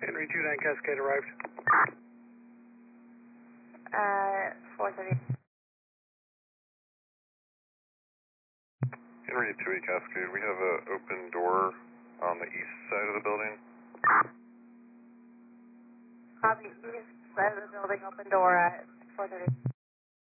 Henry 29 Cascade arrived. 4:30. Henry 28 Cascade, we have an open door on the east side of the building. Copy, east side of the building, open door at 4:30.